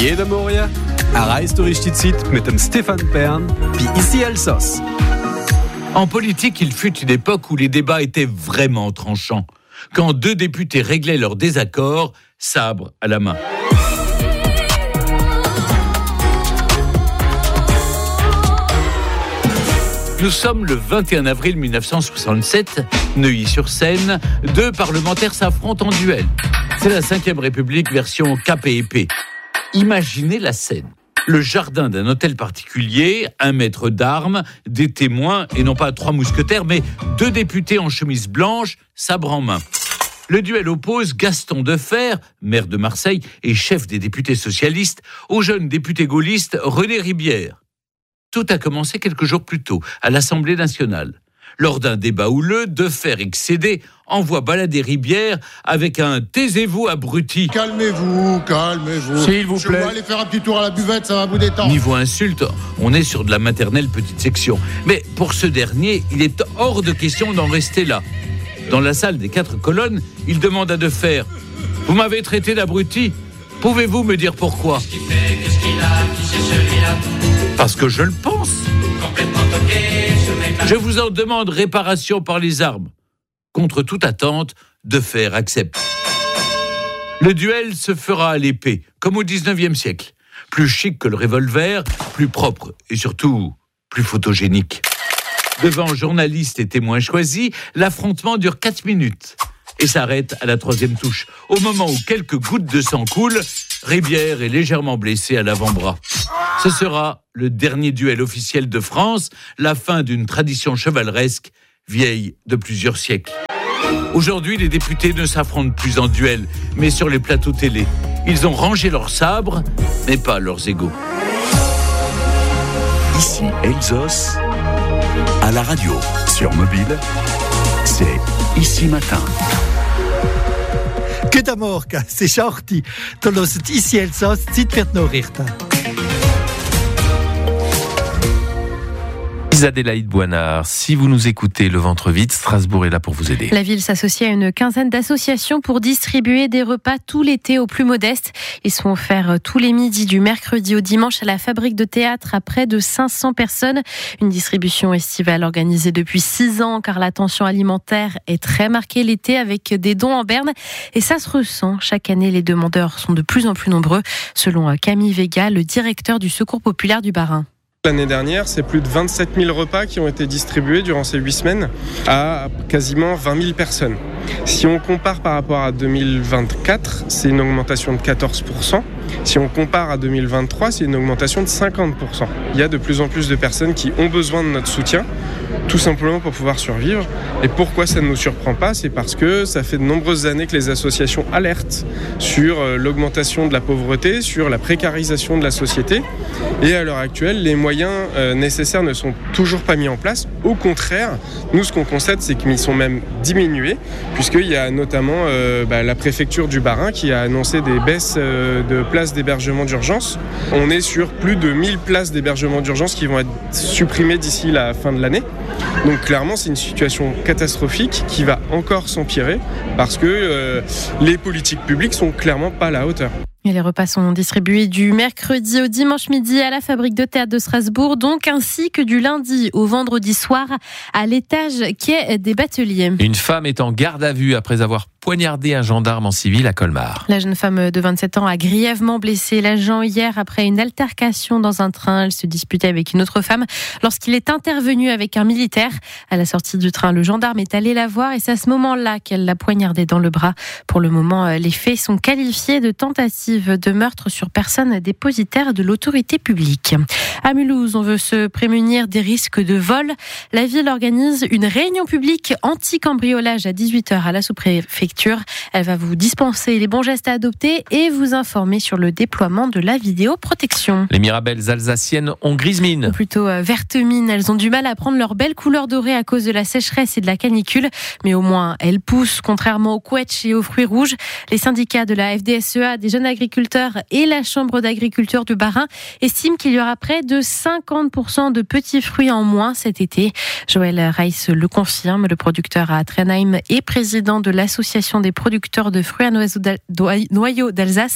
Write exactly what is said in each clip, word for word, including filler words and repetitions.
Jede Morgen eine Reise durch die Zeit mit dem Stefan Bern bei Ici Elsass. En politique, il fut une époque où les débats étaient vraiment tranchants. Quand deux députés réglaient leurs désaccords, sabre à la main. Nous sommes le vingt et un avril mille neuf cent soixante-sept, Neuilly-sur-Seine, deux parlementaires s'affrontent en duel. C'est la cinquième République version cap et épée. Imaginez la scène. Le jardin d'un hôtel particulier, un maître d'armes, des témoins, et non pas trois mousquetaires, mais deux députés en chemise blanche, sabre en main. Le duel oppose Gaston Defferre, maire de Marseille et chef des députés socialistes, au jeune député gaulliste René Ribière. Tout a commencé quelques jours plus tôt, à l'Assemblée nationale. Lors d'un débat houleux, Defferre, excédé, envoie balader Ribière avec un « taisez-vous, abruti ». Calmez-vous, calmez-vous. S'il vous plaît. Je vais aller faire un petit tour à la buvette, ça va vous détendre. Niveau insulte, on est sur de la maternelle petite section. Mais pour ce dernier, il est hors de question d'en rester là. Dans la salle des quatre colonnes, il demande à Defferre « Vous m'avez traité d'abruti ? Pouvez-vous me dire pourquoi ?» Parce que je le pense. Je vous en demande réparation par les armes. Contre toute attente, Defferre accepte. Le duel se fera à l'épée, comme au dix-neuvième siècle. Plus chic que le revolver, plus propre et surtout plus photogénique. Devant journalistes et témoins choisis, l'affrontement dure quatre minutes et s'arrête à la troisième touche. Au moment où quelques gouttes de sang coulent, Ribière est légèrement blessé à l'avant-bras. Ce sera le dernier duel officiel de France, la fin d'une tradition chevaleresque vieille de plusieurs siècles. Aujourd'hui, les députés ne s'affrontent plus en duel, mais sur les plateaux télé. Ils ont rangé leurs sabres, mais pas leurs égaux. Ici Elsass, à la radio, sur mobile, c'est Ici Matin. Guten Morgen, es ist acht Uhr. Du hörst Ici Elsass, Zeit für die Nachrichten. Adélaïde Boinard, si vous nous écoutez le ventre vide, Strasbourg est là pour vous aider. La ville s'associe à une quinzaine d'associations pour distribuer des repas tout l'été aux plus modestes. Ils sont offerts tous les midis du mercredi au dimanche à la Fabrique de Théâtre à près de cinq cents personnes. Une distribution estivale organisée depuis six ans car la tension alimentaire est très marquée l'été avec des dons en berne. Et ça se ressent. Chaque année, les demandeurs sont de plus en plus nombreux, selon Camille Vega, le directeur du Secours populaire du Bas-Rhin. L'année dernière, c'est plus de vingt-sept mille repas qui ont été distribués durant ces huit semaines à quasiment vingt mille personnes. Si on compare par rapport à deux mille vingt-quatre, c'est une augmentation de quatorze pour cent. Si on compare à deux mille vingt-trois, c'est une augmentation de cinquante pour cent. Il y a de plus en plus de personnes qui ont besoin de notre soutien, tout simplement pour pouvoir survivre. Et pourquoi ça ne nous surprend pas ? C'est parce que ça fait de nombreuses années que les associations alertent sur l'augmentation de la pauvreté, sur la précarisation de la société. Et à l'heure actuelle, les moyens euh, nécessaires ne sont toujours pas mis en place. Au contraire, nous, ce qu'on constate, c'est qu'ils sont même diminués, puisqu'il y a notamment euh, bah, la préfecture du Bas-Rhin qui a annoncé des baisses euh, de places d'hébergement d'urgence. On est sur plus de mille places d'hébergement d'urgence qui vont être supprimées d'ici la fin de l'année. Donc clairement, c'est une situation catastrophique qui va encore s'empirer parce que euh, les politiques publiques sont clairement pas à la hauteur. Et les repas sont distribués du mercredi au dimanche midi à la Fabrique de Théâtre de Strasbourg, donc ainsi que du lundi au vendredi soir à l'étage quai des Bateliers. Une femme est en garde à vue après avoir poignardé un gendarme en civil à Colmar. La jeune femme de vingt-sept ans a grièvement blessé l'agent hier après une altercation dans un train. Elle se disputait avec une autre femme lorsqu'il est intervenu avec un militaire. À la sortie du train, le gendarme est allé la voir et c'est à ce moment-là qu'elle l'a poignardé dans le bras. Pour le moment, les faits sont qualifiés de tentative de meurtre sur personne dépositaire de l'autorité publique. À Mulhouse, on veut se prémunir des risques de vol. La ville organise une réunion publique anti-cambriolage à dix-huit heures à la sous-préfecture. Elle va vous dispenser les bons gestes à adopter et vous informer sur le déploiement de la vidéoprotection. Les Mirabelles alsaciennes ont grise mine. Ou plutôt euh, verte mine. Elles ont du mal à prendre leur belle couleur dorée à cause de la sécheresse et de la canicule. Mais au moins, elles poussent, contrairement aux quetchs et aux fruits rouges. Les syndicats de la F D S E A, des jeunes agriculteurs et la Chambre d'agriculture du Bas-Rhin estiment qu'il y aura près de cinquante pour cent de petits fruits en moins cet été. Joël Reiss le confirme. Le producteur à Trenheim et président de l'association des producteurs de fruits à noyaux d'Alsace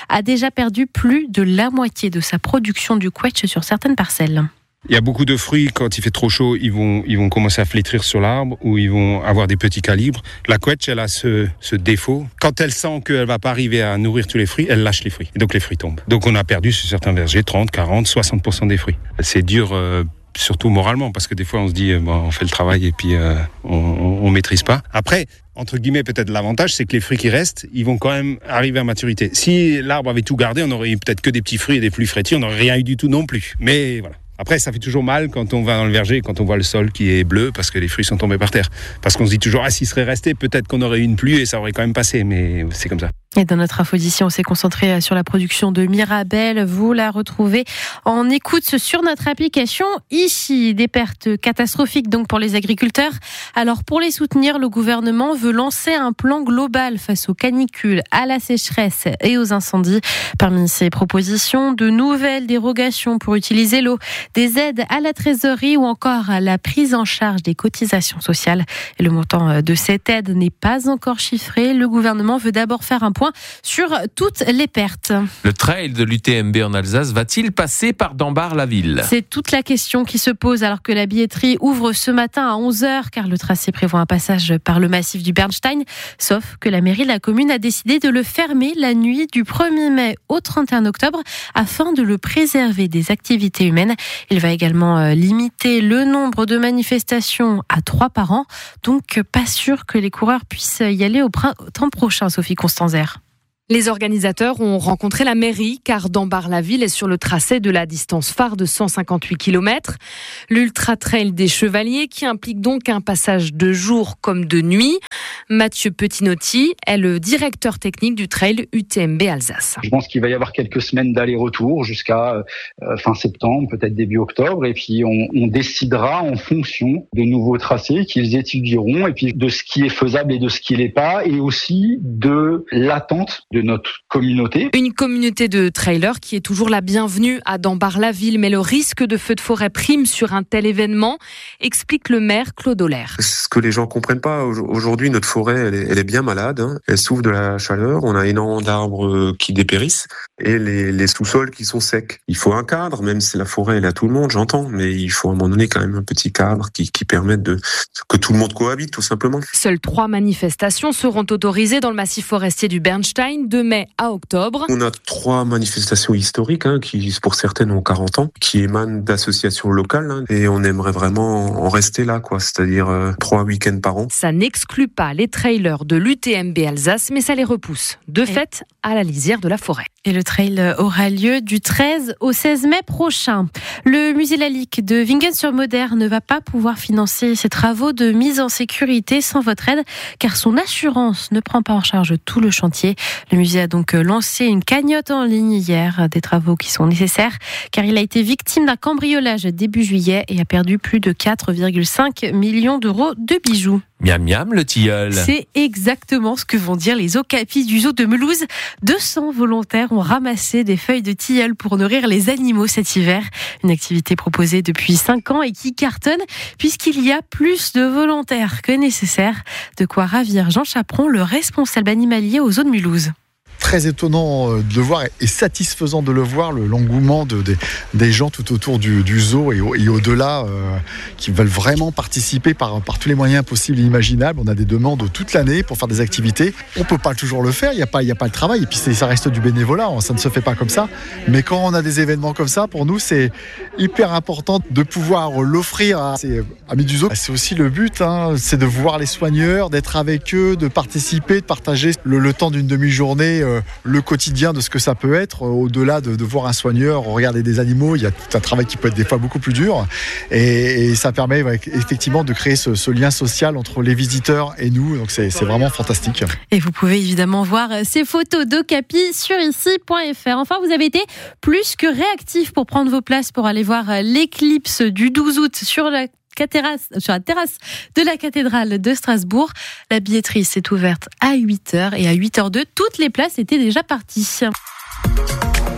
a déjà perdu plus de la moitié de sa production du quetch sur certaines parcelles. Il y a beaucoup de fruits, quand il fait trop chaud, ils vont, ils vont commencer à flétrir sur l'arbre ou ils vont avoir des petits calibres. La quetch, elle a ce, ce défaut. Quand elle sent qu'elle va pas arriver à nourrir tous les fruits, elle lâche les fruits. Et donc les fruits tombent. Donc on a perdu sur certains vergers trente, quarante, soixante pour cent des fruits. C'est dur, euh, surtout moralement, parce que des fois on se dit, bon, on fait le travail et puis euh, on, on, on maîtrise pas. Après, entre guillemets, peut-être l'avantage, c'est que les fruits qui restent, ils vont quand même arriver à maturité. Si l'arbre avait tout gardé, on aurait eu peut-être que des petits fruits et des plus frétillés, on n'aurait rien eu du tout non plus. Mais voilà. Après, ça fait toujours mal quand on va dans le verger, quand on voit le sol qui est bleu parce que les fruits sont tombés par terre. Parce qu'on se dit toujours, ah, s'il serait resté, peut-être qu'on aurait eu une pluie et ça aurait quand même passé. Mais c'est comme ça. Et dans notre info d'ici, on s'est concentré sur la production de Mirabelle. Vous la retrouvez en écoute sur notre application ici. Des pertes catastrophiques donc pour les agriculteurs. Alors pour les soutenir, le gouvernement veut lancer un plan global face aux canicules, à la sécheresse et aux incendies. Parmi ces propositions, de nouvelles dérogations pour utiliser l'eau, des aides à la trésorerie ou encore à la prise en charge des cotisations sociales. Et le montant de cette aide n'est pas encore chiffré. Le gouvernement veut d'abord faire un point sur toutes les pertes. Le trail de l'U T M B en Alsace va-t-il passer par Dambar-la-Ville ? C'est toute la question qui se pose alors que la billetterie ouvre ce matin à onze heures car le tracé prévoit un passage par le massif du Bernstein. Sauf que la mairie de la commune a décidé de le fermer la nuit du premier mai au trente et un octobre afin de le préserver des activités humaines. Il va également limiter le nombre de manifestations à trois par an. Donc pas sûr que les coureurs puissent y aller au printemps prochain, Sophie Constanzer. Les organisateurs ont rencontré la mairie car Dambar-la-Ville est sur le tracé de la distance phare de cent cinquante-huit kilomètres. L'Ultra Trail des Chevaliers qui implique donc un passage de jour comme de nuit. Mathieu Petinotti est le directeur technique du trail U T M B Alsace. Je pense qu'il va y avoir quelques semaines d'aller-retour jusqu'à euh, fin septembre, peut-être début octobre. Et puis on, on décidera en fonction de nouveaux tracés qu'ils étudieront et puis de ce qui est faisable et de ce qui l'est pas. Et aussi de l'attente de notre communauté. Une communauté de trailers qui est toujours la bienvenue à Dambar-la-Ville, mais le risque de feu de forêt prime sur un tel événement, explique le maire Claude Oller. Ce que les gens comprennent pas, aujourd'hui notre forêt elle est, elle est bien malade, hein. Elle souffre de la chaleur, on a énormément d'arbres qui dépérissent et les, les sous-sols qui sont secs. Il faut un cadre, même si la forêt elle est à tout le monde, j'entends, mais il faut à un moment donné quand même un petit cadre qui, qui permette de, que tout le monde cohabite tout simplement. Seules trois manifestations seront autorisées dans le massif forestier du Bernstein de mai à octobre. On a trois manifestations historiques hein, qui, pour certaines, ont quarante ans, qui émanent d'associations locales hein, et on aimerait vraiment en rester là, quoi. C'est-à-dire euh, trois week-ends par an. Ça n'exclut pas les trailers de l'U T M B Alsace, mais ça les repousse, de et fait, à la lisière de la forêt. Et le trail aura lieu du treize au seize mai prochain. Le musée Lalique de Vingen-sur-Moder ne va pas pouvoir financer ses travaux de mise en sécurité sans votre aide, car son assurance ne prend pas en charge tout le chantier. Le musée a donc lancé une cagnotte en ligne hier, des travaux qui sont nécessaires, car il a été victime d'un cambriolage début juillet et a perdu plus de quatre virgule cinq millions d'euros de bijoux. Miam miam le tilleul. C'est exactement ce que vont dire les okapis du zoo de Melouse. deux cents volontaires ont ramassé des feuilles de tilleul pour nourrir les animaux cet hiver. Une activité proposée depuis cinq ans et qui cartonne puisqu'il y a plus de volontaires que nécessaire. De quoi ravir Jean Chaperon, le responsable animalier au zoo de Mulhouse. Très étonnant de le voir et satisfaisant de le voir, le, l'engouement de, de, des gens tout autour du, du zoo et, au, et au-delà euh, qui veulent vraiment participer par, par tous les moyens possibles et imaginables. On a des demandes toute l'année pour faire des activités. On ne peut pas toujours le faire, il n'y a, a pas le travail et puis c'est, ça reste du bénévolat, ça ne se fait pas comme ça. Mais quand on a des événements comme ça, pour nous c'est hyper important de pouvoir l'offrir à ces amis du zoo. C'est aussi le but, hein, c'est de voir les soigneurs, d'être avec eux, de participer, de partager le, le temps d'une demi-journée euh, le quotidien de ce que ça peut être, au-delà de, de voir un soigneur regarder des animaux. Il y a tout un travail qui peut être des fois beaucoup plus dur et, et ça permet ouais, effectivement de créer ce, ce lien social entre les visiteurs et nous, donc c'est, c'est vraiment fantastique. Et vous pouvez évidemment voir ces photos d'okapis sur ici point f r. Enfin, vous avez été plus que réactifs pour prendre vos places pour aller voir l'éclipse du douze août sur la Terrasse, sur la terrasse de la cathédrale de Strasbourg. La billetterie s'est ouverte à huit heures et à huit heures deux, toutes les places étaient déjà parties.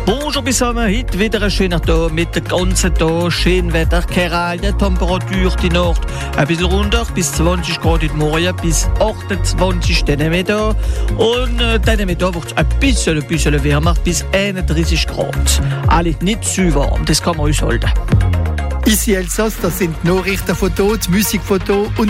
Bonjour zusammen, heute wieder ein schöner Tag mit dem ganzen Tag, schön Wetter, keine Regen, Temperatur die Nacht ein bisschen runter, bis zwanzig Grad heute Morgen, bis achtundzwanzig dann Mittag und äh, dann Mittag wird es ein bisschen, ein bisschen wärmer, bis einunddreißig Grad. Alles nicht zu warm, das kann man aushalten. Ici Elsass, das sind Nachrichtenfotos, Musikfotos und